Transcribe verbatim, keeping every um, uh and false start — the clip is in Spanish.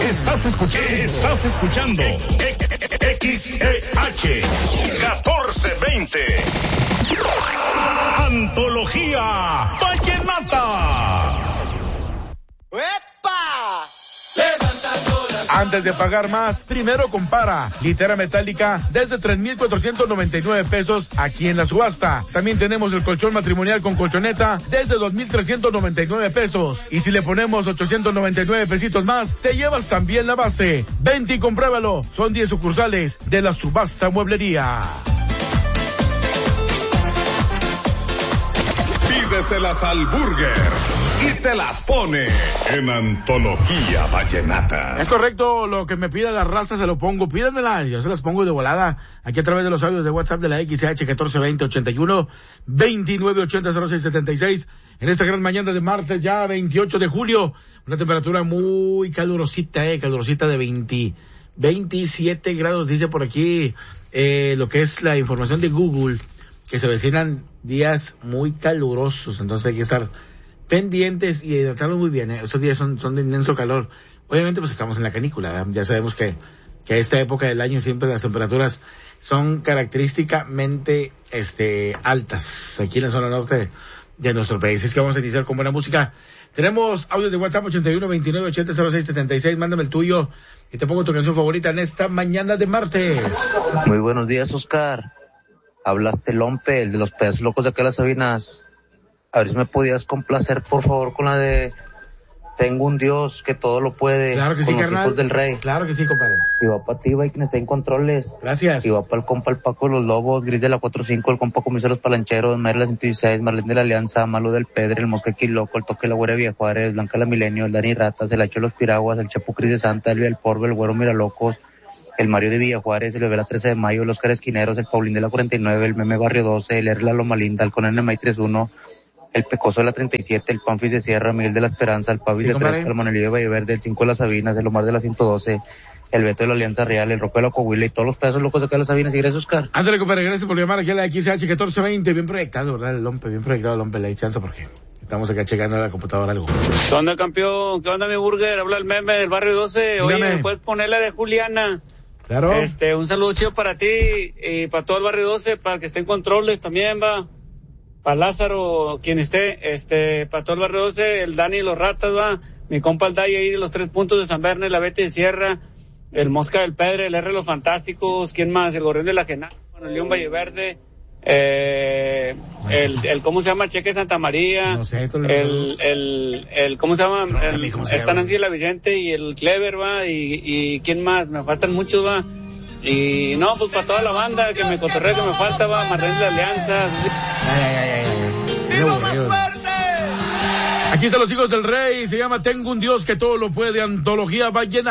Estás escuchando, estás escuchando X E H catorce veinte. Antología Vallenata. ¡Epa! Antes de pagar más, primero compara. Litera metálica desde tres mil cuatrocientos noventa y nueve pesos aquí en la subasta. También tenemos el colchón matrimonial con colchoneta desde dos mil trescientos noventa y nueve pesos. Y si le ponemos ochocientos noventa y nueve pesitos más, te llevas también la base. Vente y compruébalo. Son diez sucursales de la subasta mueblería. Pídeselas al Burger y te las pone en Antología Vallenata. Es correcto, lo que me pida la raza se lo pongo, pídanmela, yo se las pongo de volada, aquí a través de los audios de WhatsApp de la X H catorce veinte ochenta y uno veintinueve ochenta cero seis setenta y seis, en esta gran mañana de martes ya veintiocho de julio, una temperatura muy calurosita, eh, calurosita de veinte, veintisiete grados, dice por aquí, eh, lo que es la información de Google, que se avecinan días muy calurosos, entonces hay que estar pendientes y hidratarlos muy bien, ¿eh? Esos días son, son de inmenso calor. Obviamente pues estamos en la canícula, ¿verdad? Ya sabemos que, que a esta época del año siempre las temperaturas son característicamente, este, altas, aquí en la zona norte de, de nuestro país. Es que vamos a iniciar con buena música. Tenemos audios de WhatsApp ochenta y uno veintinueve ochenta cero seis setenta y seis, mándame el tuyo y te pongo tu canción favorita en esta mañana de martes. Muy buenos días, Oscar. Hablaste Lompe, el de los pedazos locos de acá las Sabinas. A ver si me podías complacer, por favor, con la de Tengo un Dios que todo lo puede. Claro que sí, con los carnal. hijos del rey. Claro que sí, compadre. Y va para ti, va, y quien está en controles. Gracias. Y va para el compa el Paco de los Lobos, Gris de la cuatro cinco, el compa Comiso de los Palancheros, Mary la ciento dieciséis, Marlene de la Alianza, Malo del Pedre, el Mosca Loco, el Toque de la Güera Villa Juárez, Blanca la Milenio, el Dani Ratas, el Hacho de los Piraguas, el Chapo Cris de Santa, el El Porvo, el Güero Miralocos, el Mario de Villa Juárez, el Bebé la trece de mayo, el Oscar Esquineros, el Paulín de la cuarenta y nueve, el Meme Barrio doce, el R la Loma Linda, el Conan May treinta y uno, el Pecoso de la treinta y siete, el Panfis de Sierra, Miguel de la Esperanza, el Pavis sí, de tres, el Manelillo de Valleverde, el cinco de las Sabinas, el Omar de la ciento doce, el Beto de la Alianza Real, el Roco de la Coahuila y todos los pedazos locos de acá de las Sabinas. Y gracias, Oscar. Ándale, compadre, gracias por llamar aquí a la X H catorce veinte, bien proyectado, ¿verdad? El Lompe, bien proyectado el Lompe, le hay chance porque estamos acá checando a la computadora algo. ¿Qué onda, campeón? ¿Qué onda, mi Burger? Habla el Meme del Barrio doce. Oye, ¿me puedes poner la de Juliana? Claro. Este, un saludo chido para ti y para todo el Barrio doce, para el que esté en controles también, va. Para Lázaro, quien esté, este, para todo el Barrio doce, el Dani y los Ratas, va. Mi compa el Day ahí de los tres puntos de San Verne, la Betty de Sierra, el Mosca del Pedre, el R de los Fantásticos, ¿quién más? El Gorrión de la Genal, el León Valleverde, eh, el, el, ¿cómo se llama? Cheque Santa María, no sé, el, el, el, ¿cómo se llama? No, el, ¿cómo se está llama? Nancy la Vicente y el Clever, va, y, y ¿quién más? Me faltan muchos, va. Y no, pues para toda la banda que me cotorrea, que me falta, va, Marlene de la Alianza. Ay, ay, ay, ay, ay. ¡Viva más fuerte! Aquí están los hijos del rey, se llama Tengo un Dios que todo lo puede, Antología Vallenata.